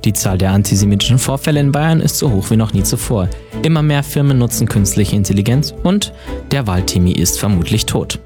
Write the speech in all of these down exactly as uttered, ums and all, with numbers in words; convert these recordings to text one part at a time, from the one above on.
Die Zahl der antisemitischen Vorfälle in Bayern ist so hoch wie noch nie zuvor. Immer mehr Firmen nutzen künstliche Intelligenz und der Waldtimi ist vermutlich tot.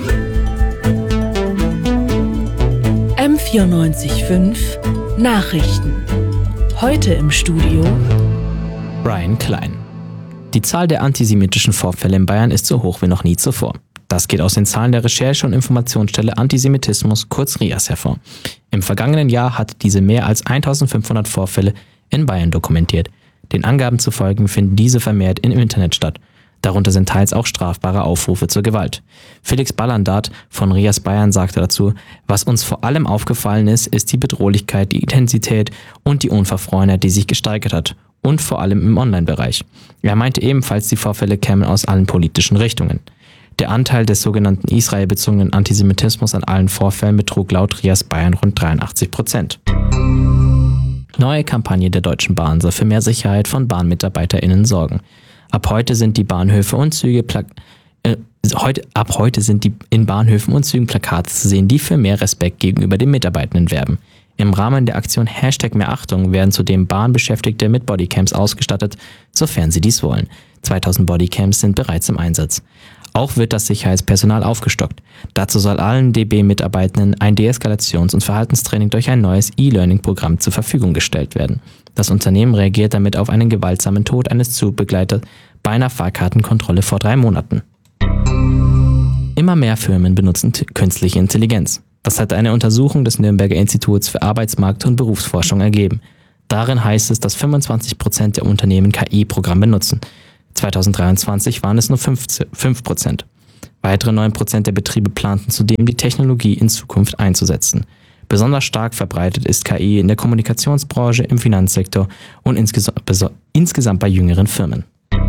M vierundneunzig Komma fünf Nachrichten. Heute im Studio Brian Klein. Die Zahl der antisemitischen Vorfälle in Bayern ist so hoch wie noch nie zuvor. Das geht aus den Zahlen der Recherche- und Informationsstelle Antisemitismus, kurz R I A S, hervor. Im vergangenen Jahr hat diese mehr als eintausendfünfhundert Vorfälle in Bayern dokumentiert. Den Angaben zufolge finden diese vermehrt im Internet statt. Darunter sind teils auch strafbare Aufrufe zur Gewalt. Felix Ballandard von R I A S Bayern sagte dazu: Was uns vor allem aufgefallen ist, ist die Bedrohlichkeit, die Intensität und die Unverfrorenheit, die sich gesteigert hat. Und vor allem im Online-Bereich. Er meinte ebenfalls, die Vorfälle kämen aus allen politischen Richtungen. Der Anteil des sogenannten israelbezogenen Antisemitismus an allen Vorfällen betrug laut R I A S Bayern rund dreiundachtzig Prozent. Neue Kampagne der Deutschen Bahn soll für mehr Sicherheit von BahnmitarbeiterInnen sorgen. Ab heute sind die Bahnhöfe und Züge Pla- äh, heute, ab heute sind die in Bahnhöfen und Zügen Plakate zu sehen, die für mehr Respekt gegenüber den Mitarbeitenden werben. Im Rahmen der Aktion Hashtag mehr Achtung werden zudem Bahnbeschäftigte mit Bodycams ausgestattet, sofern sie dies wollen. zweitausend Bodycams sind bereits im Einsatz. Auch wird das Sicherheitspersonal aufgestockt. Dazu soll allen D B-Mitarbeitenden ein Deeskalations- und Verhaltenstraining durch ein neues E-Learning-Programm zur Verfügung gestellt werden. Das Unternehmen reagiert damit auf einen gewaltsamen Tod eines Zugbegleiters bei einer Fahrkartenkontrolle vor drei Monaten. Immer mehr Firmen benutzen t- künstliche Intelligenz. Das hat eine Untersuchung des Nürnberger Instituts für Arbeitsmarkt- und Berufsforschung ergeben. Darin heißt es, dass fünfundzwanzig Prozent der Unternehmen K I-Programme nutzen. zweitausenddreiundzwanzig waren es nur fünf Prozent. Weitere neun Prozent der Betriebe planten zudem, die Technologie in Zukunft einzusetzen. Besonders stark verbreitet ist K I in der Kommunikationsbranche, im Finanzsektor und insges- beso- insgesamt bei jüngeren Firmen.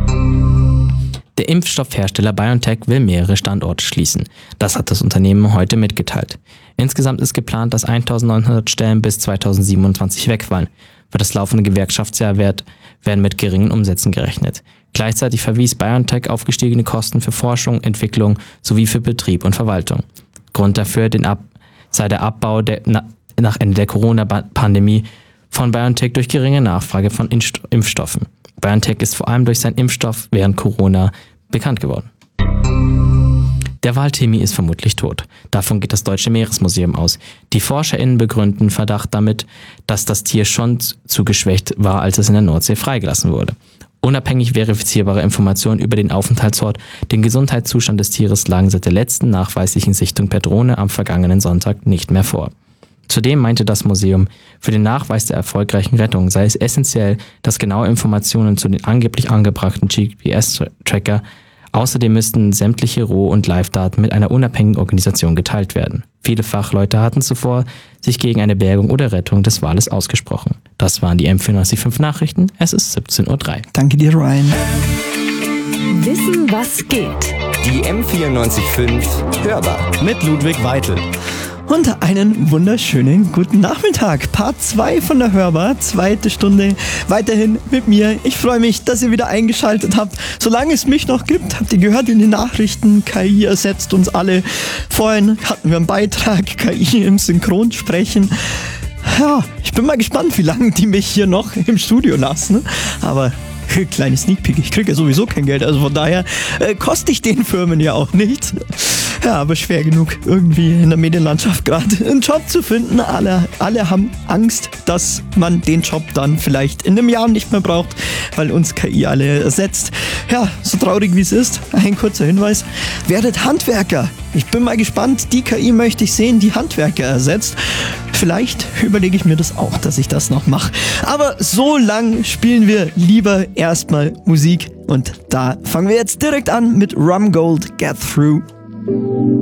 Der Impfstoffhersteller BioNTech will mehrere Standorte schließen. Das hat das Unternehmen heute mitgeteilt. Insgesamt ist geplant, dass eintausendneunhundert Stellen bis zweitausendsiebenundzwanzig wegfallen. Für das laufende Gewerkschaftsjahr wird, werden mit geringen Umsätzen gerechnet. Gleichzeitig verwies BioNTech auf gestiegene Kosten für Forschung, Entwicklung sowie für Betrieb und Verwaltung. Grund dafür den Ab- sei der Abbau der, na, nach Ende der Corona-Pandemie von BioNTech durch geringe Nachfrage von Inst- Impfstoffen. BioNTech ist vor allem durch seinen Impfstoff während Corona bekannt geworden. Der Waldtimi ist vermutlich tot. Davon geht das Deutsche Meeresmuseum aus. Die ForscherInnen begründen Verdacht damit, dass das Tier schon zu geschwächt war, als es in der Nordsee freigelassen wurde. Unabhängig verifizierbare Informationen über den Aufenthaltsort, den Gesundheitszustand des Tieres lagen seit der letzten nachweislichen Sichtung per Drohne am vergangenen Sonntag nicht mehr vor. Zudem meinte das Museum, für den Nachweis der erfolgreichen Rettung sei es essentiell, dass genaue Informationen zu den angeblich angebrachten G P S-Tracker. Außerdem müssten sämtliche Roh- und Live-Daten mit einer unabhängigen Organisation geteilt werden. Viele Fachleute hatten zuvor sich gegen eine Bergung oder Rettung des Wales ausgesprochen. Das waren die M vierundneunzig Komma fünf Nachrichten. Es ist siebzehn Uhr drei. Danke dir, Ryan. Wissen, was geht. Die M vierundneunzig Komma fünf Hörbar mit Ludwig Weitel. Und einen wunderschönen guten Nachmittag. Part zwei von der Hörbar, zweite Stunde, weiterhin mit mir. Ich freue mich, dass ihr wieder eingeschaltet habt. Solange es mich noch gibt, habt ihr gehört in den Nachrichten, K I ersetzt uns alle. Vorhin hatten wir einen Beitrag, K I im Synchronsprechen. Ja, ich bin mal gespannt, wie lange die mich hier noch im Studio lassen. Aber kleine Sneak Peek, ich kriege ja sowieso kein Geld, also von daher äh, koste ich den Firmen ja auch nichts. Ja, aber schwer genug, irgendwie in der Medienlandschaft gerade einen Job zu finden. Alle, alle haben Angst, dass man den Job dann vielleicht in einem Jahr nicht mehr braucht, weil uns K I alle ersetzt. Ja, so traurig wie es ist, ein kurzer Hinweis. Werdet Handwerker. Ich bin mal gespannt, die K I möchte ich sehen, die Handwerker ersetzt. Vielleicht überlege ich mir das auch, dass ich das noch mache. Aber so lang spielen wir lieber erstmal Musik. Und da fangen wir jetzt direkt an mit Rum Gold Get Through.